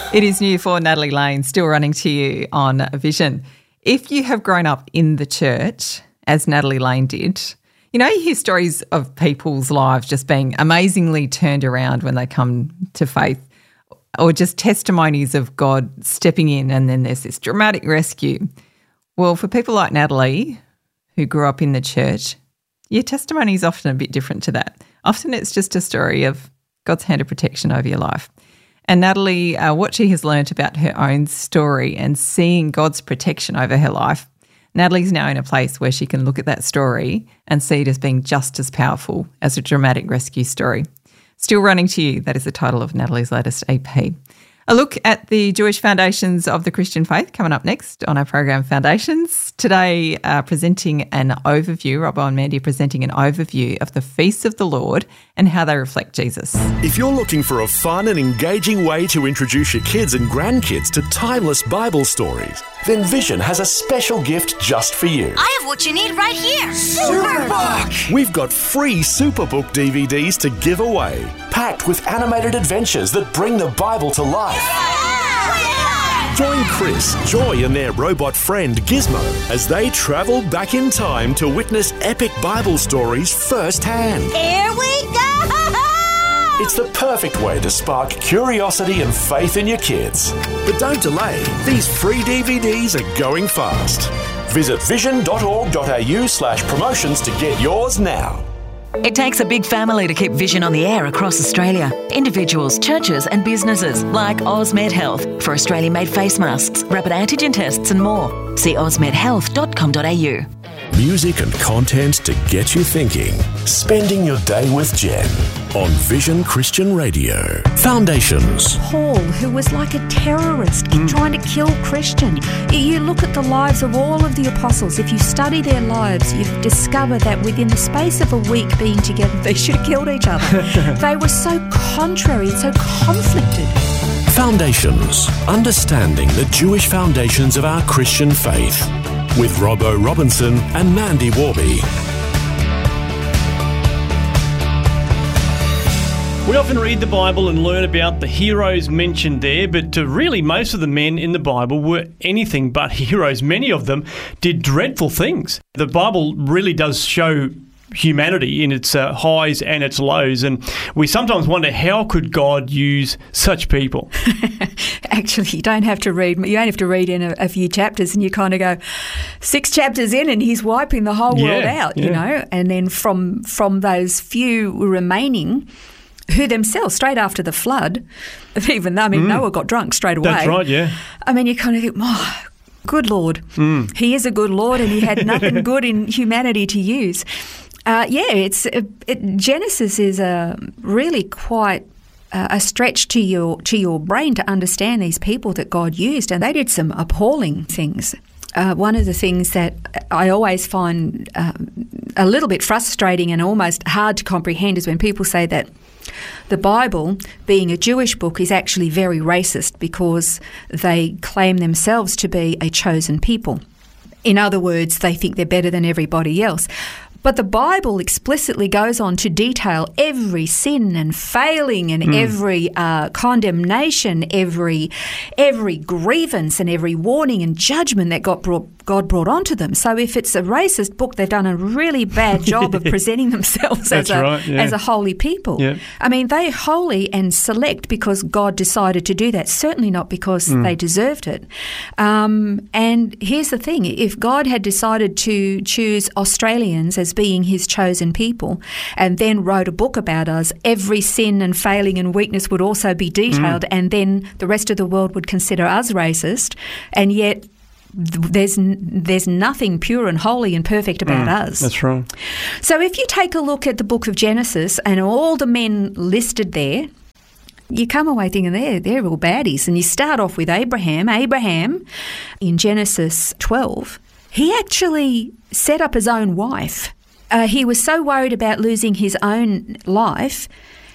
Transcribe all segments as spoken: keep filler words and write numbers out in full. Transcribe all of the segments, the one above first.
It is new for Natalie Lane, still running to you on Vision. If you have grown up in the church, as Natalie Lane did, you know, you hear stories of people's lives just being amazingly turned around when they come to faith, or just testimonies of God stepping in, and then there's this dramatic rescue. Well, for people like Natalie, who grew up in the church, your testimony is often a bit different to that. Often it's just a story of God's hand of protection over your life. And Natalie, uh, what she has learnt about her own story and seeing God's protection over her life, Natalie's now in a place where she can look at that story and see it as being just as powerful as a dramatic rescue story. Still running to you, that is the title of Natalie's latest E P. A look at the Jewish foundations of the Christian faith coming up next on our program Foundations. Today, uh, presenting an overview, Robbo and Mandy presenting an overview of the feasts of the Lord and how they reflect Jesus. If you're looking for a fun and engaging way to introduce your kids and grandkids to timeless Bible stories, then Vision has a special gift just for you. I have what you need right here. Superbook! We've got free Superbook D V Ds to give away, packed with animated adventures that bring the Bible to life. Yeah! Join Chris, Joy and their robot friend Gizmo as they travel back in time to witness epic Bible stories firsthand. Here we go! It's the perfect way to spark curiosity and faith in your kids. But don't delay, these free D V Ds are going fast. Visit vision.org.au slash promotions to get yours now. It takes a big family to keep Vision on the air across Australia. Individuals, churches and businesses like Osmed Health for Australian-made face masks, rapid antigen tests and more. See osmed health dot com dot a u. Music and content to get you thinking. Spending your day with Jen on Vision Christian Radio. Foundations. Paul, who was like a terrorist mm. trying to kill Christians. You look at the lives of all of the apostles. If you study their lives, you discover that within the space of a week being together, they should have killed each other. They were so contrary and so conflicted. Foundations. Understanding the Jewish foundations of our Christian faith. With Robbo Robinson and Mandy Warby. We often read the Bible and learn about the heroes mentioned there, but uh, really most of the men in the Bible were anything but heroes. Many of them did dreadful things. The Bible really does show humanity in its uh, highs and its lows, and we sometimes wonder, how could God use such people? Actually, you don't have to read. You don't have to read in a, a few chapters, and you kind of go six chapters in, and He's wiping the whole world yeah, out. Yeah. You know, and then from from those few remaining, who themselves straight after the flood, even though I mean mm. Noah got drunk straight away. That's right. Yeah. I mean, you kind of think, oh, good Lord, mm. He is a good Lord, and He had nothing good in humanity to use. Uh, yeah, it's it, it, Genesis is a really quite uh, a stretch to your to your brain to understand these people that God used, and they did some appalling things. Uh, one of the things that I always find uh, a little bit frustrating and almost hard to comprehend is when people say that the Bible, being a Jewish book, is actually very racist because they claim themselves to be a chosen people. In other words, they think they're better than everybody else. But the Bible explicitly goes on to detail every sin and failing and mm. every uh, condemnation, every every grievance and every warning and judgment that God brought, God brought onto them. So if it's a racist book, they've done a really bad job of presenting themselves as a, right, yeah. as a holy people. Yeah. I mean, they're holy and select because God decided to do that, certainly not because mm. they deserved it. Um, and here's the thing, if God had decided to choose Australians as being His chosen people and then wrote a book about us, every sin and failing and weakness would also be detailed mm. and then the rest of the world would consider us racist, and yet there's there's nothing pure and holy and perfect about mm, us. That's right. So if you take a look at the book of Genesis and all the men listed there, you come away thinking they're, they're all baddies. And you start off with Abraham. Abraham, in Genesis twelve, he actually set up his own wife. Uh, he was so worried about losing his own life,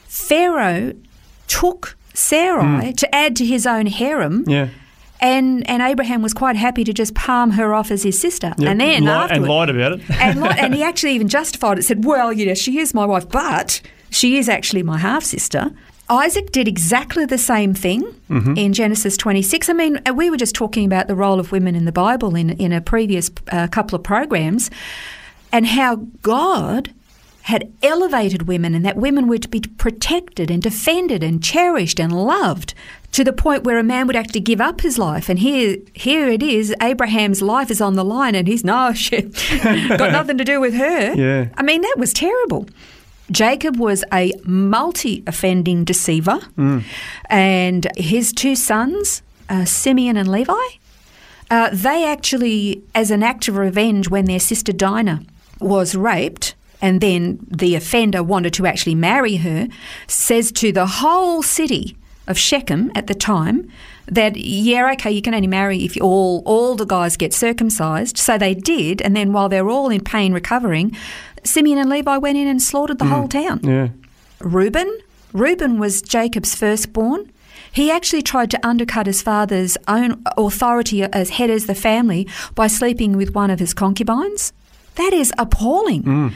Pharaoh took Sarai mm. to add to his own harem. Yeah. And and Abraham was quite happy to just palm her off as his sister. Yep. And then Li- afterwards, and lied about it. and, li- and he actually even justified it, said, well, you know, she is my wife, but she is actually my half-sister. Isaac did exactly the same thing mm-hmm. in Genesis twenty-six. I mean, we were just talking about the role of women in the Bible in, in a previous uh, couple of programs, and how God had elevated women and that women were to be protected and defended and cherished and loved to the point where a man would actually give up his life. And here here it is, Abraham's life is on the line and he's, no, shit, got nothing to do with her. Yeah. I mean, that was terrible. Jacob was a multi-offending deceiver, mm. and his two sons, uh, Simeon and Levi, uh, they actually, as an act of revenge when their sister Dinah was raped, and then the offender wanted to actually marry her, says to the whole city of Shechem at the time that, yeah, okay, you can only marry if you all, all the guys get circumcised. So they did, and then while they were all in pain recovering, Simeon and Levi went in and slaughtered the mm. whole town. Yeah. Reuben, Reuben was Jacob's firstborn. He actually tried to undercut his father's own authority as head of the family by sleeping with one of his concubines. That is appalling. Mm.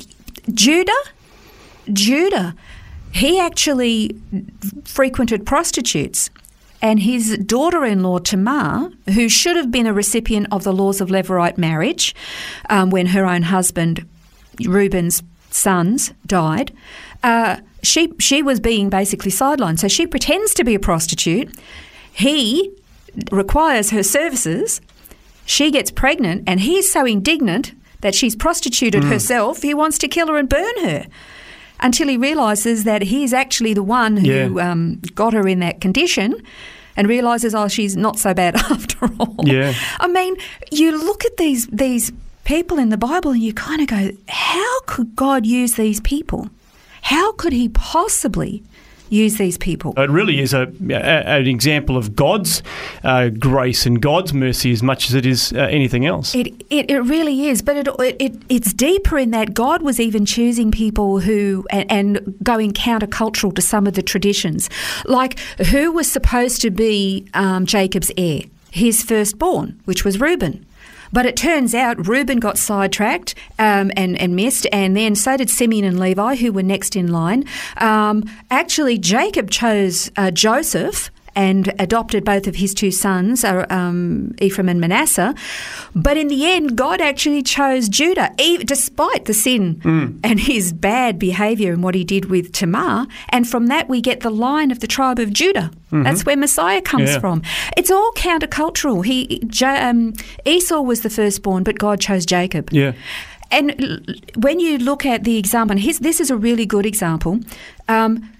Judah, Judah, he actually frequented prostitutes, and his daughter-in-law Tamar, who should have been a recipient of the laws of levirate marriage um, when her own husband, Reuben's sons, died, uh, she she was being basically sidelined. So she pretends to be a prostitute. He requires her services. She gets pregnant, and he's so indignant that she's prostituted mm. herself, he wants to kill her and burn her, until he realises that he's actually the one who yeah. um, got her in that condition, and realises, oh, she's not so bad after all. Yeah. I mean, you look at these these people in the Bible and you kind of go, how could God use these people? How could he possibly use these people? It really is a, a an example of God's uh, grace and God's mercy as much as it is uh, anything else. It, it it really is, but it, it it's deeper in that God was even choosing people who and, and going countercultural to some of the traditions, like who was supposed to be um, Jacob's heir, his firstborn, which was Reuben. But it turns out Reuben got sidetracked um, and, and missed, and then so did Simeon and Levi, who were next in line. Um, actually, Jacob chose uh, Joseph and adopted both of his two sons, uh, um, Ephraim and Manasseh. But in the end, God actually chose Judah, even, despite the sin mm. and his bad behaviour and what he did with Tamar. And from that, we get the line of the tribe of Judah. Mm-hmm. That's where Messiah comes yeah. from. It's all countercultural. He, um, Esau was the firstborn, but God chose Jacob. Yeah. And when you look at the example, and his, this is a really good example, um,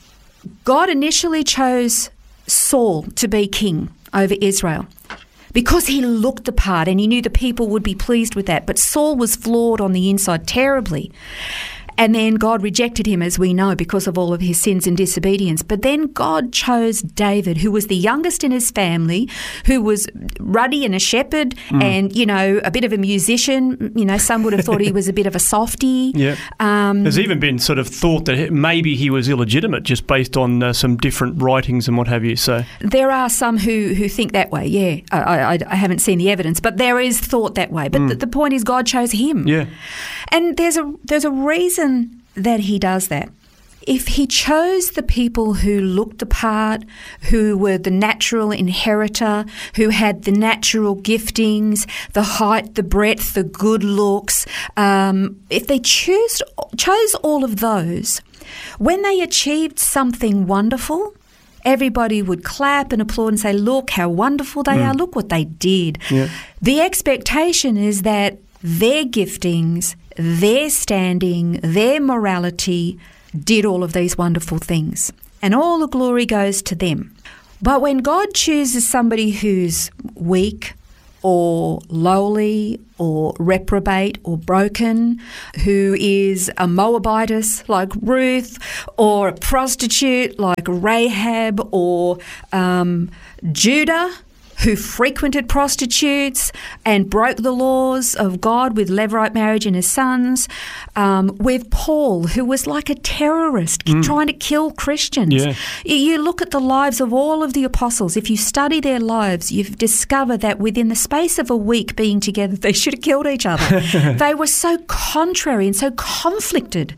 God initially chose Saul to be king over Israel because he looked the part and he knew the people would be pleased with that. But Saul was flawed on the inside terribly. And then God rejected him, as we know, because of all of his sins and disobedience. But then God chose David, who was the youngest in his family, who was ruddy and a shepherd mm. and, you know, a bit of a musician. You know, some would have thought he was a bit of a softie. Yeah. Um, There's even been sort of thought that maybe he was illegitimate just based on uh, some different writings and what have you. So there are some who, who think that way, yeah. I, I, I haven't seen the evidence, but there is thought that way. But mm. the, the point is God chose him. Yeah. And there's a there's a reason that he does that. If he chose the people who looked the part, who were the natural inheritor, who had the natural giftings, the height, the breadth, the good looks, um, if they choose, chose all of those, when they achieved something wonderful, everybody would clap and applaud and say, look how wonderful they mm. are, look what they did. Yeah. The expectation is that their giftings, their standing, their morality did all of these wonderful things, and all the glory goes to them. But when God chooses somebody who's weak or lowly or reprobate or broken, who is a Moabitess like Ruth, or a prostitute like Rahab, or um, Judah, who frequented prostitutes and broke the laws of God with levirate marriage and his sons, um, with Paul, who was like a terrorist mm. trying to kill Christians. Yeah. You look at the lives of all of the apostles. If you study their lives, you've discovered that within the space of a week being together, they should have killed each other. They were so contrary and so conflicted.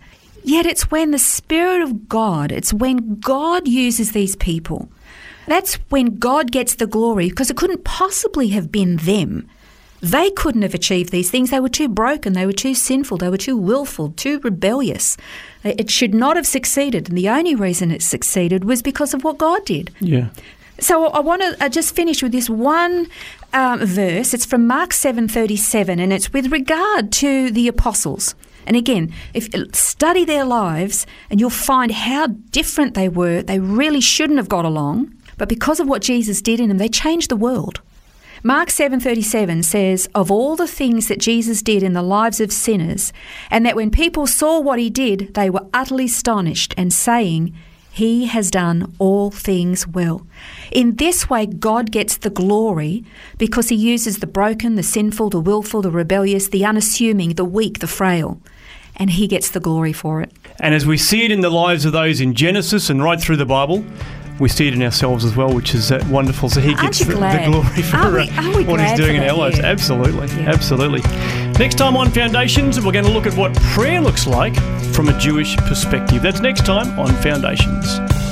Yet it's when the Spirit of God, it's when God uses these people. That's when God gets the glory, because it couldn't possibly have been them. They couldn't have achieved these things. They were too broken. They were too sinful. They were too willful, too rebellious. It should not have succeeded. And the only reason it succeeded was because of what God did. Yeah. So I want to just finish with this one um, verse. It's from Mark seven thirty-seven, and it's with regard to the apostles. And again, if study their lives, and you'll find how different they were. They really shouldn't have got along, but because of what Jesus did in them, they changed the world. Mark seven thirty-seven says, of all the things that Jesus did in the lives of sinners, and that when people saw what he did, they were utterly astonished and saying, he has done all things well. In this way, God gets the glory because he uses the broken, the sinful, the willful, the rebellious, the unassuming, the weak, the frail, and he gets the glory for it. And as we see it in the lives of those in Genesis and right through the Bible, we see it in ourselves as well, which is uh, wonderful. So he gets the, the glory for are we, are we what he's doing in our lives. Yeah. Absolutely, yeah. absolutely. Next time on Foundations, we're going to look at what prayer looks like from a Jewish perspective. That's next time on Foundations.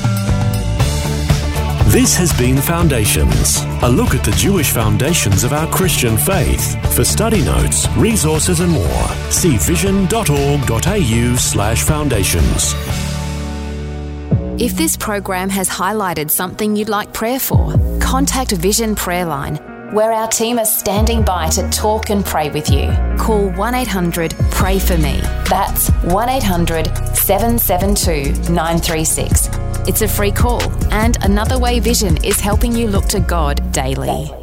This has been Foundations, a look at the Jewish foundations of our Christian faith. For study notes, resources and more, see vision.org.au slash foundations. If this program has highlighted something you'd like prayer for, contact Vision Prayer Line, where our team are standing by to talk and pray with you. Call one eight hundred pray for me. That's one eight hundred seven seven two nine three six. It's a free call, and another way Vision is helping you look to God daily.